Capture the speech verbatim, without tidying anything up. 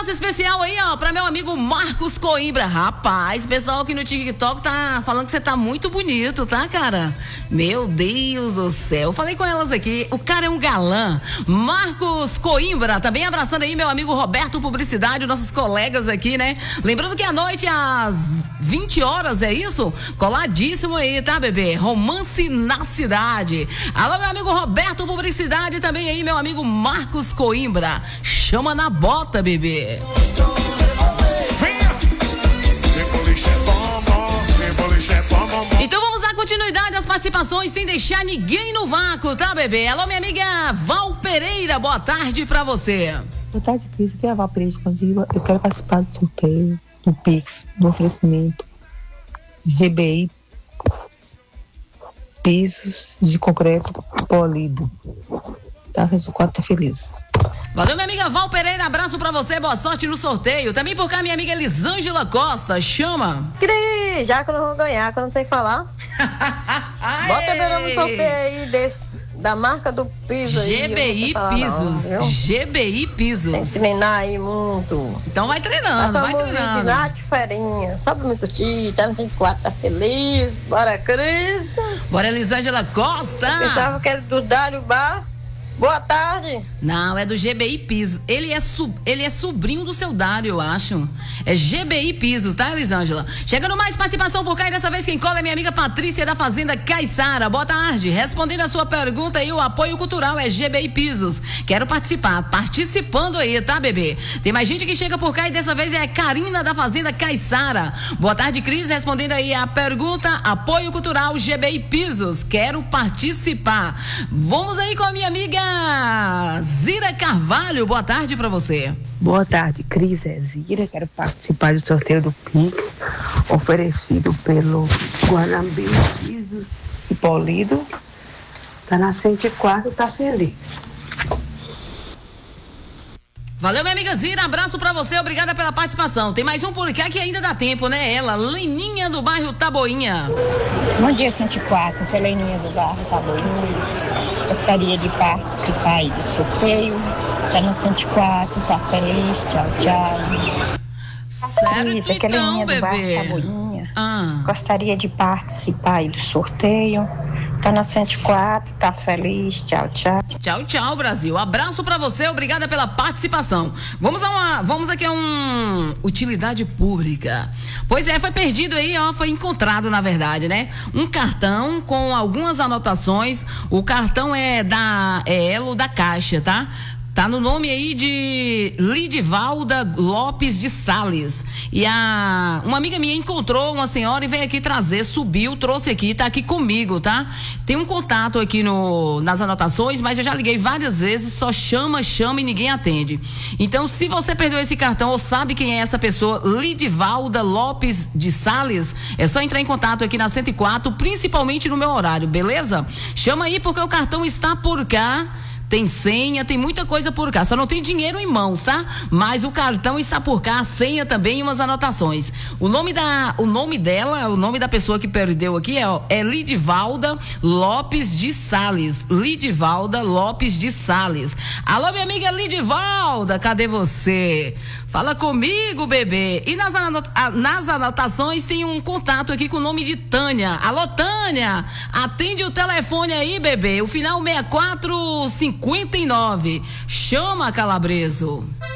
abraço especial aí, ó, pra meu amigo Marcos Coimbra. Rapaz, pessoal aqui no TikTok tá falando que você tá muito bonito, tá, cara? Meu Deus do céu. Falei com elas aqui, o cara é um galã. Marcos Coimbra, também abraçando aí meu amigo Roberto Publicidade, nossos colegas aqui, né? Lembrando que à noite, às vinte horas, é isso? Coladíssimo aí, tá, bebê? Romance na cidade. Alô, meu amigo Roberto Publicidade, também aí, meu amigo Marcos Coimbra. Chama na bota, bebê. Então vamos dar continuidade às participações sem deixar ninguém no vácuo, tá, bebê? Alô, minha amiga Val Pereira, boa tarde pra você. Boa tarde, Cris. Aqui é a Val Pereira de Candiba. Eu quero participar do sorteio, do Pix, do oferecimento G B I Pisos de Concreto Polido. Tá, o quadro tá feliz. Valeu, minha amiga Val Pereira, abraço pra você, boa sorte no sorteio. Também por cá, minha amiga Elisângela Costa, chama. Cris, já que eu não vou ganhar, que eu não sei falar. Bota meu nome no sorteio aí desse, da marca do piso aí. G B I Pisos, não, G B I Pisos. Tem que treinar aí muito. Então vai treinando, vai treinando. Nath Ferinha, só pra me curtir, tá no vinte e quatro, tá feliz. Bora, Cris. Bora, Elisângela Costa. Eu pensava que era do Dálio Bar. Boa tarde. Não, é do G B I Piso. Ele é, sub, ele é sobrinho do seu Dário, eu acho. É G B I Piso, tá, Elisângela? Chegando mais participação por cá e dessa vez quem cola é minha amiga Patrícia da Fazenda Caiçara. Boa tarde. Respondendo a sua pergunta aí, o apoio cultural é G B I Pisos. Quero participar. Participando aí, tá, bebê? Tem mais gente que chega por cá e dessa vez é a Karina da Fazenda Caiçara. Boa tarde, Cris. Respondendo aí a pergunta, apoio cultural G B I Pisos. Quero participar. Vamos aí com a minha amiga Zira Carvalho, boa tarde pra você. Boa tarde, Cris, é Zira, quero participar do sorteio do Pix, oferecido pelo Guanambi Pisos e Polidos. Tá na cento e quatro, tá feliz. Valeu, minha amiga Zira, abraço pra você, obrigada pela participação. Tem mais um por cá que ainda dá tempo, né? Ela, Leninha do bairro Taboinha. Bom dia, cento e quatro, foi Leninha do bairro Taboinha. Gostaria de participar aí do sorteio. Tá no cento e quatro, tá feliz, tchau, tchau. Certo, Isso, aqui é então, Leninha do bairro bebê. Taboinha. Ah. Gostaria de participar aí do sorteio. Tá na cento e quatro, tá feliz, tchau, tchau. Tchau, tchau, Brasil. Abraço pra você, obrigada pela participação. Vamos a uma, vamos aqui a um utilidade pública. Pois é, foi perdido aí, ó, foi encontrado na verdade, né? Um cartão com algumas anotações. O cartão é da é Elo da Caixa, tá? Tá no nome aí de Lidivalda Lopes de Sales. E a uma amiga minha encontrou uma senhora e veio aqui trazer, subiu, trouxe aqui, tá aqui comigo, tá? Tem um contato aqui no, nas anotações, mas eu já liguei várias vezes, só chama, chama e ninguém atende. Então, se você perdeu esse cartão ou sabe quem é essa pessoa, Lidivalda Lopes de Sales, é só entrar em contato aqui na cento e quatro, principalmente no meu horário, beleza? Chama aí porque o cartão está por cá. Tem senha, tem muita coisa por cá. Só não tem dinheiro em mãos, tá? Mas o cartão está por cá, a senha também e umas anotações. O nome da, o nome dela, o nome da pessoa que perdeu aqui é, ó, é Lidivalda Lopes de Sales. Lidivalda Lopes de Sales. Alô, minha amiga Lidivalda, cadê você? Fala comigo, bebê. E nas, anota- nas anotações tem um contato aqui com o nome de Tânia. Alô, Tânia, atende o telefone aí, bebê. O final sessenta e quatro cinquenta e nove. Chama, Calabreso.